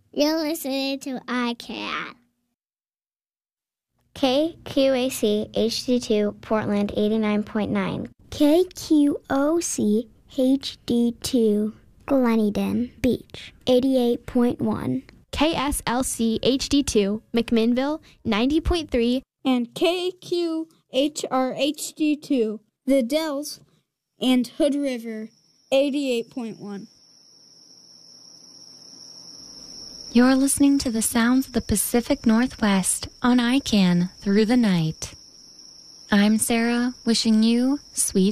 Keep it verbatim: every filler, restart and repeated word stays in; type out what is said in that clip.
You're listening to I Can. K Q A C H D two Portland eighty-nine point nine. K Q O C H D two Gleneden Beach eighty-eight point one. K S L C H D two McMinnville ninety point three. And K Q H R H D two The Dells and Hood River eighty-eight point one. You're listening to the sounds of the Pacific Northwest on I C A N Through the Night. I'm Sarah, wishing you sweet